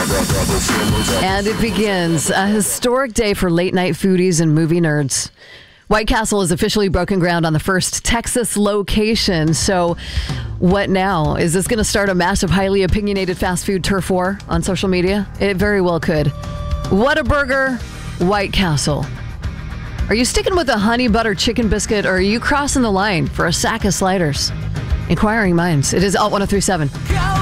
And it begins. A historic day for late-night foodies and movie nerds. White Castle has officially broken ground on the first Texas location. So what now? Is this going to start a massive, highly opinionated fast food turf war on social media? It very well could. Whataburger, White Castle. Are you sticking with a honey butter chicken biscuit, or are you crossing the line for a sack of sliders? Inquiring minds. It is Alt 1037.